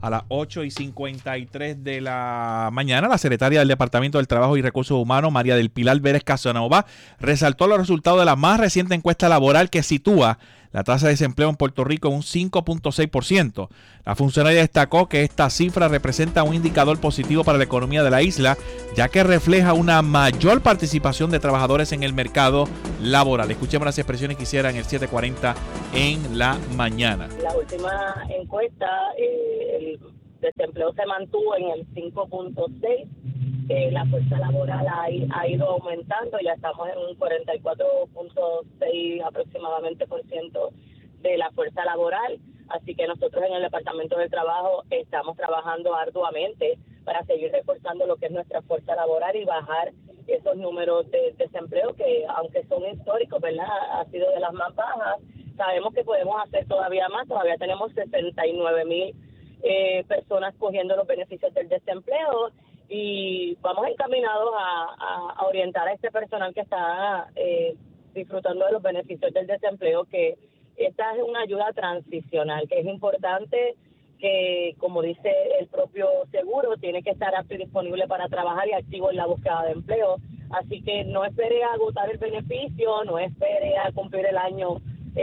A las 8:53 de la mañana, la secretaria del Departamento del Trabajo y Recursos Humanos, María del Pilar Vélez Casanova, resaltó los resultados de la más reciente encuesta laboral que sitúa la tasa de desempleo en Puerto Rico en un 5.6%. La funcionaria destacó que esta cifra representa un indicador positivo para la economía de la isla, ya que refleja una mayor participación de trabajadores en el mercado laboral. Escuchemos las expresiones que hiciera en el 740 en la mañana. La última encuesta, el desempleo se mantuvo en el 5.6. La fuerza laboral ha ido aumentando, ya estamos en un 44.6 aproximadamente por ciento de la fuerza laboral, así que nosotros en el Departamento del Trabajo estamos trabajando arduamente para seguir reforzando lo que es nuestra fuerza laboral y bajar esos números de desempleo que, aunque son históricos, ¿verdad?, ha sido de las más bajas. Sabemos que podemos hacer todavía más, todavía tenemos 69,000 personas cogiendo los beneficios del desempleo, y vamos encaminados a orientar a este personal que está disfrutando de los beneficios del desempleo, que esta es una ayuda transicional, que es importante que, como dice el propio seguro, tiene que estar apto y disponible para trabajar y activo en la búsqueda de empleo. Así que no espere a agotar el beneficio, no espere a cumplir el año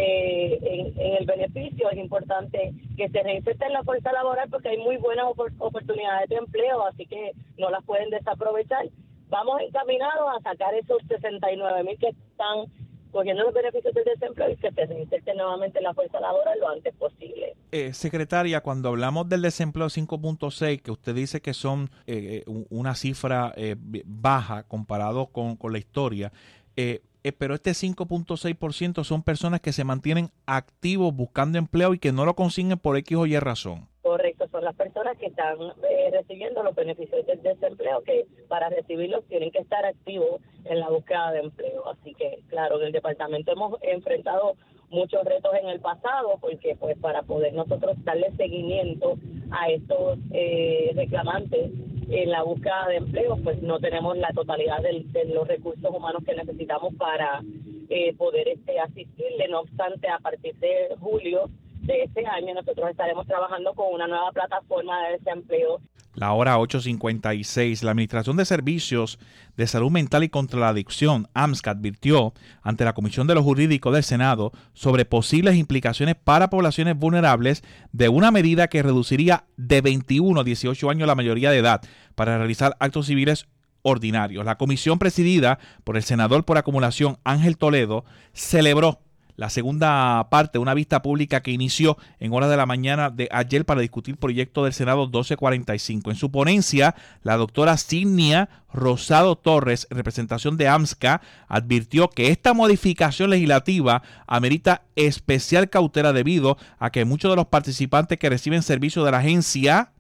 en el beneficio. Es importante que se reinserte en la fuerza laboral porque hay muy buenas oportunidades de empleo, así que no las pueden desaprovechar. Vamos encaminados a sacar esos 69,000 que están cogiendo los beneficios del desempleo y que se reinserte nuevamente en la fuerza laboral lo antes posible. Secretaria, cuando hablamos del desempleo 5.6, que usted dice que son una cifra baja comparado con la historia, pero este 5.6% son personas que se mantienen activos buscando empleo y que no lo consiguen por X o Y razón. Correcto, son las personas que están recibiendo los beneficios del desempleo, que para recibirlos tienen que estar activos en la búsqueda de empleo. Así que, claro, en el departamento hemos enfrentado muchos retos en el pasado, porque pues para poder nosotros darle seguimiento a estos reclamantes en la búsqueda de empleo, pues no tenemos la totalidad de los recursos humanos que necesitamos para poder asistirle. No obstante, a partir de julio de este año nosotros estaremos trabajando con una nueva plataforma de desempleo. La hora 8:56. La Administración de Servicios de Salud Mental y contra la Adicción, AMSCA, advirtió ante la Comisión de lo Jurídico del Senado sobre posibles implicaciones para poblaciones vulnerables de una medida que reduciría de 21 a 18 años la mayoría de edad para realizar actos civiles ordinarios. La comisión, presidida por el senador por acumulación Ángel Toledo, celebró la segunda parte de una vista pública que inició en horas de la mañana de ayer para discutir proyecto del Senado 1245. En su ponencia, la doctora Signia Rosado Torres, en representación de AMSCA, advirtió que esta modificación legislativa amerita especial cautela debido a que muchos de los participantes que reciben servicio de la agencia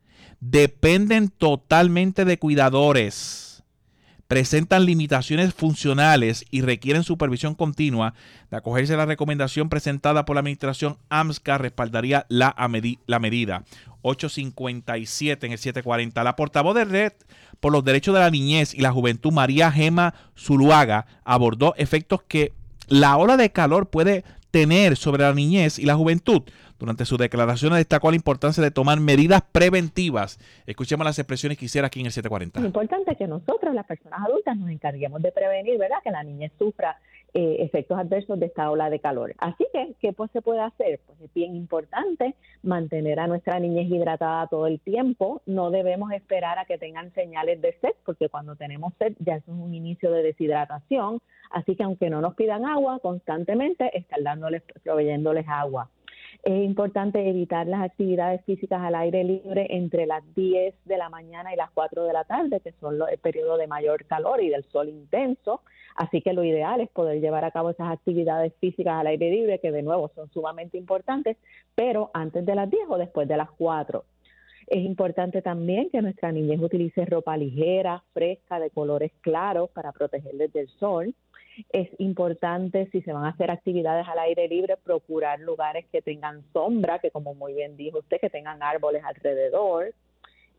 dependen totalmente de cuidadores, presentan limitaciones funcionales y requieren supervisión continua. De acogerse a la recomendación presentada por la administración, AMSCA respaldaría la medida. 8:57 en el 740. La portavoz de Red por los Derechos de la Niñez y la Juventud, María Gema Zuluaga, abordó efectos que la ola de calor puede tener sobre la niñez y la juventud. Durante sus declaraciones destacó la importancia de tomar medidas preventivas. Escuchemos las expresiones que hiciera aquí en el 740. Es importante que nosotros, las personas adultas, nos encarguemos de prevenir, ¿verdad?, que la niñez sufra efectos adversos de esta ola de calor. Así que, ¿qué pues se puede hacer? Pues es bien importante mantener a nuestra niñez hidratada todo el tiempo. No debemos esperar a que tengan señales de sed, porque cuando tenemos sed ya eso es un inicio de deshidratación. Así que aunque no nos pidan agua, constantemente estar proveyéndoles agua. Es importante evitar las actividades físicas al aire libre entre las 10 de la mañana y las 4 de la tarde, que son el periodo de mayor calor y del sol intenso. Así que lo ideal es poder llevar a cabo esas actividades físicas al aire libre, que de nuevo son sumamente importantes, pero antes de las 10 o después de las 4. Es importante también que nuestra niñez utilice ropa ligera, fresca, de colores claros para protegerles del sol. Es importante, si se van a hacer actividades al aire libre, procurar lugares que tengan sombra, que como muy bien dijo usted, que tengan árboles alrededor.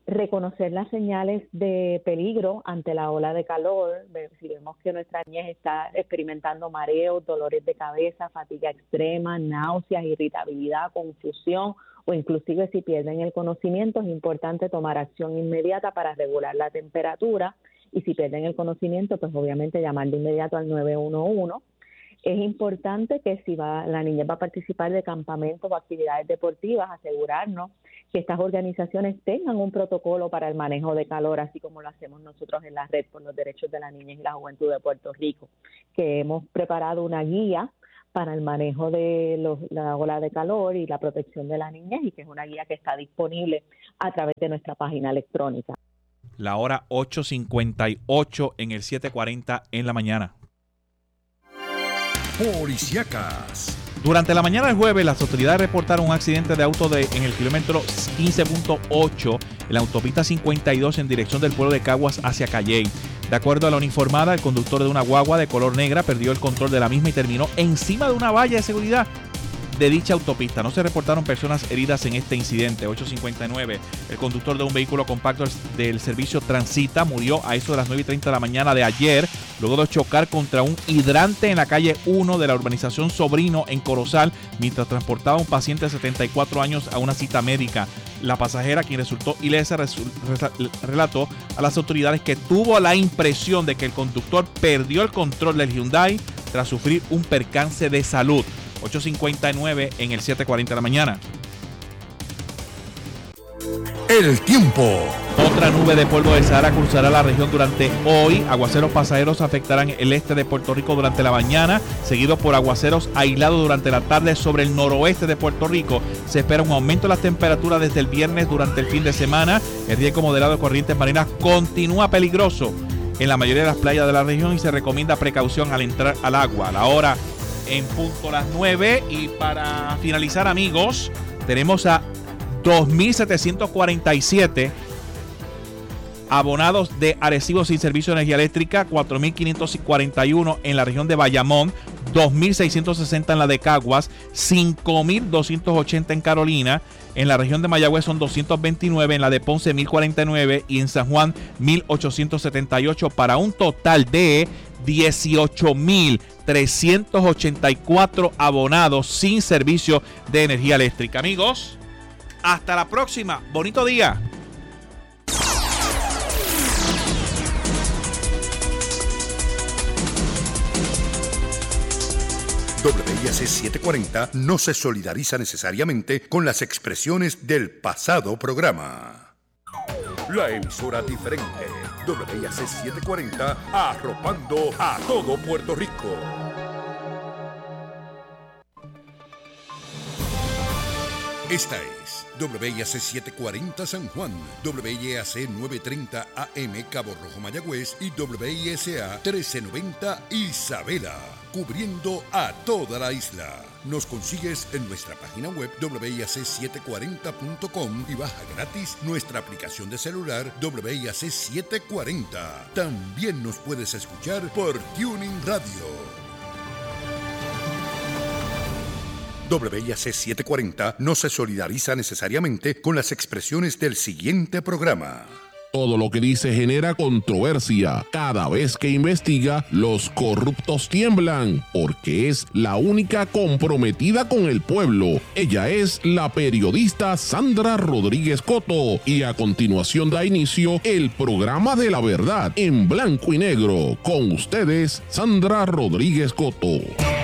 reconocer las señales de peligro ante la ola de calor. Si vemos que nuestra niñez está experimentando mareos, dolores de cabeza, fatiga extrema, náuseas, irritabilidad, confusión o inclusive si pierden el conocimiento, es importante tomar acción inmediata para regular la temperatura, y si pierden el conocimiento, pues obviamente llamar de inmediato al 911. Es importante que si la niña va a participar de campamentos o actividades deportivas, asegurarnos que estas organizaciones tengan un protocolo para el manejo de calor, así como lo hacemos nosotros en la Red por los Derechos de la Niñez y la Juventud de Puerto Rico, que hemos preparado una guía para el manejo de la ola de calor y la protección de la niñez, y que es una guía que está disponible a través de nuestra página electrónica. La hora 8:58 en el 7:40 en la mañana. Policíacas. Durante la mañana del jueves, las autoridades reportaron un accidente de auto en el kilómetro 15.8 en la autopista 52 en dirección del pueblo de Caguas hacia Calley. De acuerdo a la uniformada, el conductor de una guagua de color negra perdió el control de la misma y terminó encima de una valla de seguridad de dicha autopista. No se reportaron personas heridas en este incidente. 8:59. El conductor de un vehículo compacto del servicio Transita murió a eso de las 9:30 de la mañana de ayer, luego de chocar contra un hidrante en la calle 1 de la urbanización Sobrino en Corozal, mientras transportaba a un paciente de 74 años a una cita médica. La pasajera, quien resultó ilesa, relató a las autoridades que tuvo la impresión de que el conductor perdió el control del Hyundai tras sufrir un percance de salud. 8:59 en el 7:40 de la mañana. El tiempo. Otra nube de polvo del Sahara cruzará la región durante hoy. Aguaceros pasajeros afectarán el este de Puerto Rico durante la mañana, seguido por aguaceros aislados durante la tarde sobre el noroeste de Puerto Rico. Se espera un aumento de las temperaturas desde el viernes durante el fin de semana. El riesgo moderado de corrientes marinas continúa peligroso en la mayoría de las playas de la región y se recomienda precaución al entrar al agua. A la hora en punto las 9, y para finalizar, amigos, tenemos a 2.747 abonados de Arecibo sin servicio de energía eléctrica, 4.541 en la región de Bayamón, 2.660 en la de Caguas, 5.280 en Carolina, en la región de Mayagüez son 229, en la de Ponce 1.049 y en San Juan 1.878, para un total de 18.384 abonados sin servicio de energía eléctrica. Amigos, hasta la próxima. Bonito día. WIAC 740 no se solidariza necesariamente con las expresiones del pasado programa. La emisora diferente. WIAC 740, arropando a todo Puerto Rico. Esta es WIAC 740 San Juan, WIAC 930 AM Cabo Rojo Mayagüez y WISA 1390 Isabela, cubriendo a toda la isla. Nos consigues en nuestra página web WIAC740.com y baja gratis nuestra aplicación de celular WIAC 740. También nos puedes escuchar por Tuning Radio. WIAC 740 no se solidariza necesariamente con las expresiones del siguiente programa. Todo lo que dice genera controversia. Cada vez que investiga, los corruptos tiemblan, porque es la única comprometida con el pueblo. Ella es la periodista Sandra Rodríguez Coto, y a continuación da inicio el programa de la verdad en blanco y negro. Con ustedes, Sandra Rodríguez Coto.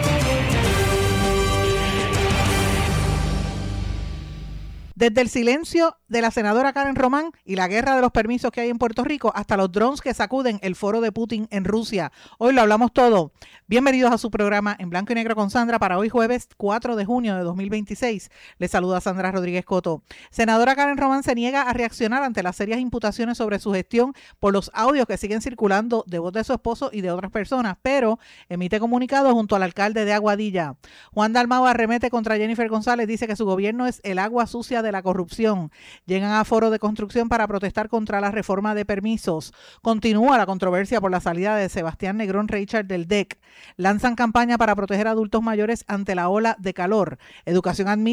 Desde el silencio de la senadora Karen Román y la guerra de los permisos que hay en Puerto Rico hasta los drones que sacuden el foro de Putin en Rusia. Hoy lo hablamos todo. Bienvenidos a su programa en blanco y negro con Sandra para hoy jueves 4 de junio de 2026. Les saluda Sandra Rodríguez Coto. Senadora Karen Román se niega a reaccionar ante las serias imputaciones sobre su gestión por los audios que siguen circulando de voz de su esposo y de otras personas, pero emite comunicado junto al alcalde de Aguadilla. Juan Dalmau arremete contra Jennifer González, dice que su gobierno es el agua sucia de la corrupción. Llegan a foro de construcción para protestar contra la reforma de permisos. Continúa la controversia por la salida de Sebastián Negrón Richard del DEC. Lanzan campaña para proteger a adultos mayores ante la ola de calor. Educación admite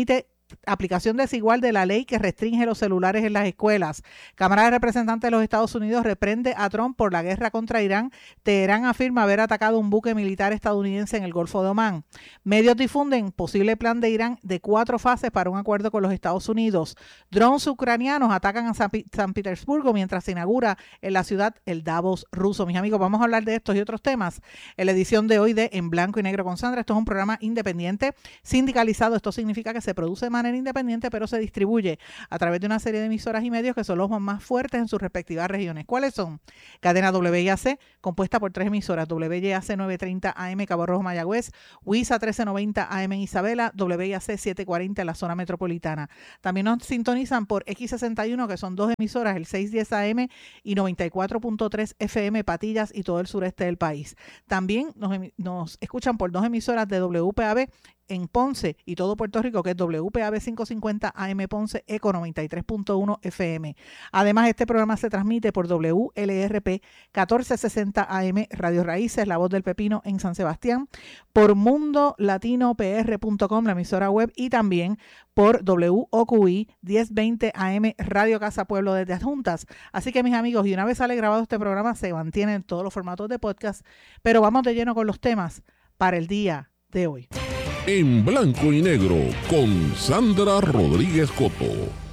aplicación desigual de la ley que restringe los celulares en las escuelas. Cámara de Representantes de los Estados Unidos reprende a Trump por la guerra contra Irán. Teherán afirma haber atacado un buque militar estadounidense en el Golfo de Omán. Medios difunden posible plan de Irán de 4 fases para un acuerdo con los Estados Unidos. Drones ucranianos atacan a San Petersburgo mientras se inaugura en la ciudad el Davos ruso. Mis amigos, vamos a hablar de estos y otros temas en la edición de hoy de En Blanco y Negro con Sandra. Esto es un programa independiente, sindicalizado. Esto significa que se produce de manera independiente, pero se distribuye a través de una serie de emisoras y medios que son los más fuertes en sus respectivas regiones. ¿Cuáles son? Cadena WIAC, compuesta por 3 emisoras: WIAC 930 AM Cabo Rojo Mayagüez, WISA 1390 AM en Isabela, WIAC 740 en la zona metropolitana. También nos sintonizan por X61, que son 2 emisoras, el 610 AM y 94.3 FM Patillas y todo el sureste del país. También nos escuchan por 2 emisoras de WPAB en Ponce y todo Puerto Rico, que es WPAB 550 AM Ponce, Eco 93.1 FM. Además, este programa se transmite por WLRP 1460 AM Radio Raíces, La Voz del Pepino en San Sebastián, por mundolatinopr.com, la emisora web, y también por WOQI 1020 AM Radio Casa Pueblo desde Adjuntas. Así que, mis amigos, y una vez sale grabado este programa, se mantiene en todos los formatos de podcast, pero vamos de lleno con los temas para el día de hoy. En Blanco y Negro con Sandra Rodríguez Coto.